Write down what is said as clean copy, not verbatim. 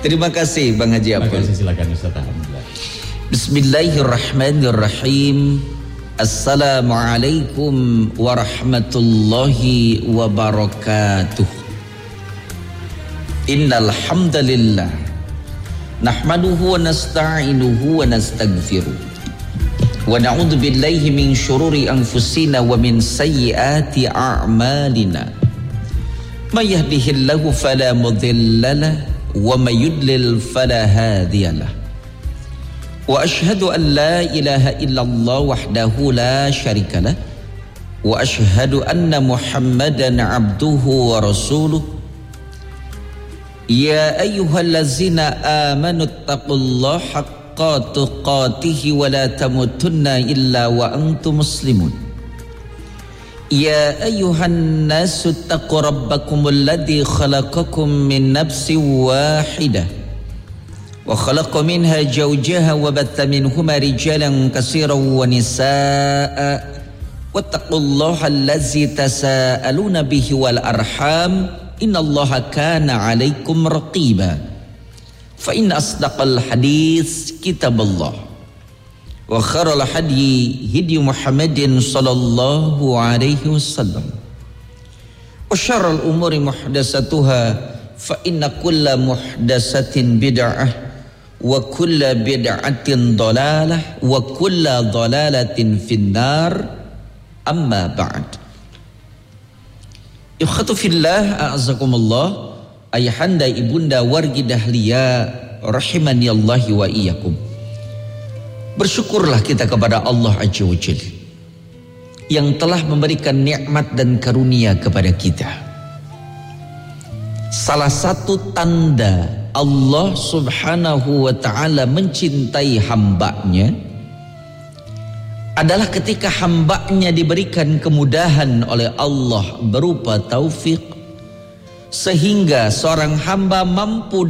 Terima kasih Bang Haji Apul. Terima kasih, silakan Ustaz. Alhamdulillah. Bismillahirrahmanirrahim. Assalamualaikum warahmatullahi wabarakatuh. Innal hamdalillah nahmaduhu wa nasta'inuhu wa nastaghfiruh wa na'udzu billahi min syururi anfusina wa min sayyiati a'malina. May yahdihillahu fala mudilla lahu wa may yudlil fala hadiya lahu. Wa ashhadu an la ilaha illallah wahdahu la syarika lah wa ashhadu anna Muhammadan abduhu wa rasuluh. Ya ayyuhallazina amanu taqullaha haqqa tuqatih wa la tamutunna illa wa antum muslimun. Ya ayyuhan nasu taqu rabbakumul ladzi khalaqakum min nafsin wahidah wa khalaqa minha zawjaha wa batha minhuma rijalan katsiran wa nisaa wattaqullaha allazi tasaaluna bihi wal arham innallaha kana 'alaikum raqiba. Fa inna asdaqal hadits kitaballah wa khairal hadyi hidyu Muhammadin sallallahu alaihi wasallam wa syarrul umuri muhdatsatuha fa inna kulla muhdatsatin bid'ah wa kulla bid'atin dhalalah wa kulla dhalalatin finnar. Amma ba'd. Ikhwatu fillah, a'azakumullah, ayahanda ibunda wargi dahliya rahimani Allah wa iyyakum. Bersyukurlah kita kepada Allah Azza wa Jalla yang telah memberikan nikmat dan karunia kepada kita. Salah satu tanda Allah Subhanahu wa ta'ala mencintai hambanya adalah ketika hambanya diberikan kemudahan oleh Allah berupa taufik, sehingga seorang hamba mampu